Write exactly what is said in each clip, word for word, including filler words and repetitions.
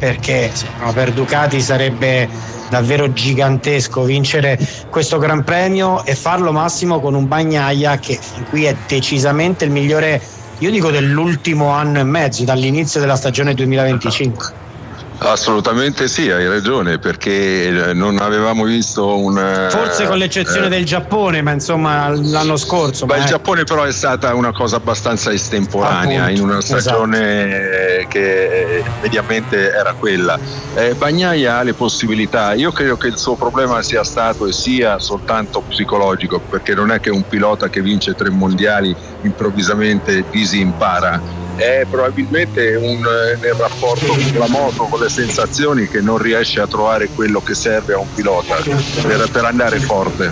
perché insomma, per Ducati sarebbe davvero gigantesco vincere questo Gran Premio e farlo, Massimo, con un Bagnaia che fin qui è decisamente il migliore, io dico, dell'ultimo anno e mezzo, dall'inizio della stagione duemilaventicinque. Assolutamente sì, hai ragione, perché non avevamo visto un... Forse con l'eccezione eh, del Giappone, ma insomma l'anno scorso. Beh, ma il è... Giappone però è stata una cosa abbastanza estemporanea, appunto, in una stagione esatto. che mediamente era quella. Eh, Bagnaia ha le possibilità, io credo che il suo problema sia stato e sia soltanto psicologico, perché non è che un pilota che vince tre mondiali improvvisamente disimpara. È probabilmente un, nel rapporto con la moto, con le sensazioni, che non riesce a trovare quello che serve a un pilota per, per andare forte.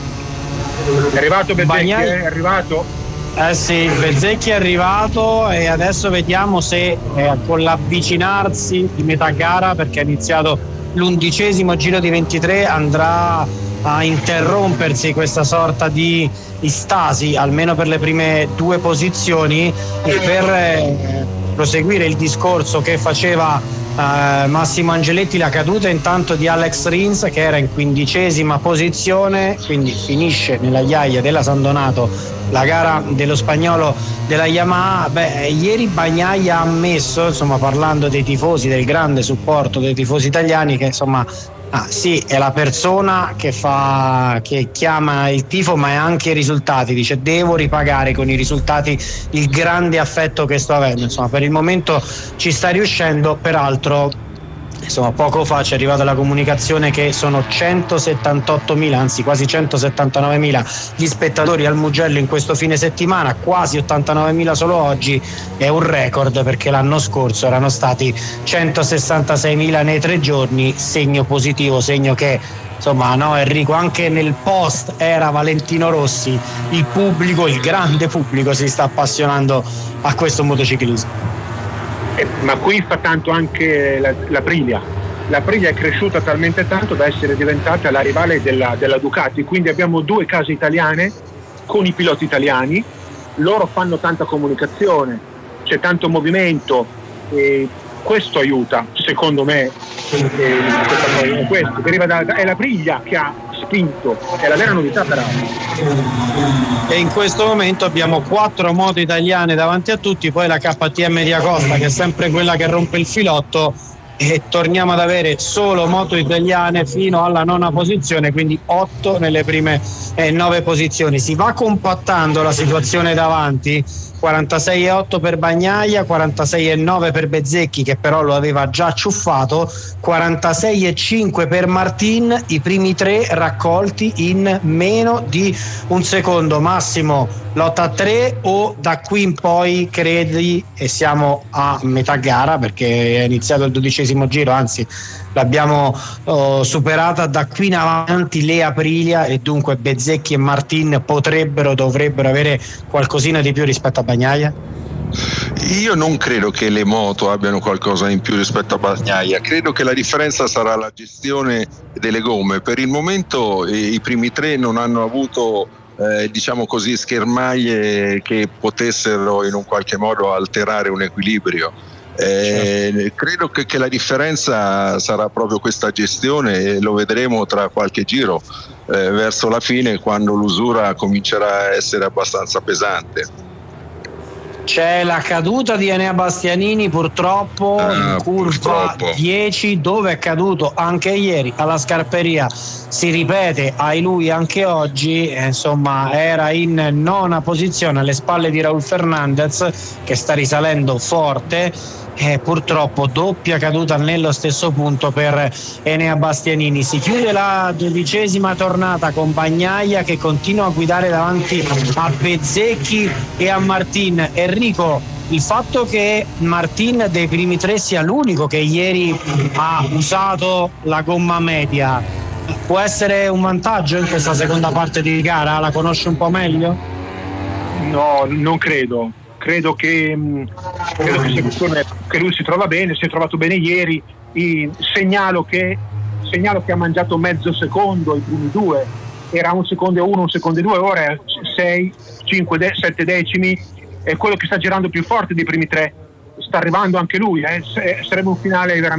È arrivato Bezzecchi, è arrivato? Eh sì, Bezzecchi è arrivato e adesso vediamo se eh, con l'avvicinarsi di metà gara, perché è iniziato l'undicesimo giro di ventitré, andrà a interrompersi questa sorta di istasi, almeno per le prime due posizioni, e per eh, proseguire il discorso che faceva eh, Massimo Angeletti, la caduta intanto di Alex Rins, che era in quindicesima posizione, quindi finisce nella ghiaia della San Donato la gara dello spagnolo della Yamaha. Beh, ieri Bagnaia ha ammesso, insomma, parlando dei tifosi, del grande supporto dei tifosi italiani, che insomma Ah, sì, è la persona che fa, che chiama il tifo, ma è anche i risultati. Dice: devo ripagare con i risultati il grande affetto che sto avendo. Insomma, per il momento ci sta riuscendo. Peraltro, insomma, poco fa ci è arrivata la comunicazione che sono centosettantottomila, anzi quasi centosettantanovemila gli spettatori al Mugello in questo fine settimana, quasi ottantanovemila solo oggi. È un record, perché l'anno scorso erano stati centosessantaseimila nei tre giorni, segno positivo, segno che insomma, no, Enrico, anche nel post era Valentino Rossi, il pubblico, il grande pubblico, si sta appassionando a questo motociclismo. Eh, ma qui fa tanto anche la, l'Aprilia. L'Aprilia è cresciuta talmente tanto da essere diventata la rivale della, della Ducati, quindi abbiamo due case italiane con i piloti italiani, loro fanno tanta comunicazione, c'è tanto movimento, e questo aiuta, secondo me, eh, questa cosa, questo deriva da, è l'Aprilia che ha spinto, è la vera novità peraltro. E in questo momento abbiamo quattro moto italiane davanti a tutti, poi la K T M di Acosta, che è sempre quella che rompe il filotto, e torniamo ad avere solo moto italiane fino alla nona posizione, quindi otto nelle prime eh, nove posizioni. Si va compattando la situazione davanti, quarantasei e otto per Bagnaia, quarantasei e nove per Bezzecchi, che però lo aveva già ciuffato, quarantasei e cinque per Martin, i primi tre raccolti in meno di un secondo. Massimo, lotta a tre o da qui in poi credi, e siamo a metà gara perché è iniziato il dodicesimo giro, anzi l'abbiamo oh, superata, da qui in avanti le Aprilia e dunque Bezzecchi e Martin potrebbero, dovrebbero avere qualcosina di più rispetto a Bagnaia? Io non credo che le moto abbiano qualcosa in più rispetto a Bagnaia, credo che la differenza sarà la gestione delle gomme. Per il momento i primi tre non hanno avuto eh, diciamo così schermaglie che potessero in un qualche modo alterare un equilibrio. Eh, certo. Credo che, che la differenza sarà proprio questa gestione, e lo vedremo tra qualche giro eh, verso la fine, quando l'usura comincerà a essere abbastanza pesante. C'è la caduta di Enea Bastianini purtroppo ah, in curva purtroppo. dieci, dove è caduto anche ieri alla Scarperia, si ripete ai lui anche oggi, eh, insomma era in nona posizione alle spalle di Raul Fernandez, che sta risalendo forte. Eh, purtroppo doppia caduta nello stesso punto per Enea Bastianini. Si chiude la dodicesima tornata con Bagnaia che continua a guidare davanti a Bezzecchi e a Martin. Enrico, il fatto che Martin dei primi tre sia l'unico che ieri ha usato la gomma media può essere un vantaggio in questa seconda parte di gara? La conosce un po' meglio? No, non credo. Credo che, credo che, sia, che lui si trova bene, si è trovato bene ieri. I, segnalo, che, segnalo che ha mangiato mezzo secondo i primi due, era un secondo e uno, un secondo e due, ora è sei, cinque, sette decimi, è quello che sta girando più forte dei primi tre. Sta arrivando anche lui, eh. Sarebbe un finale veramente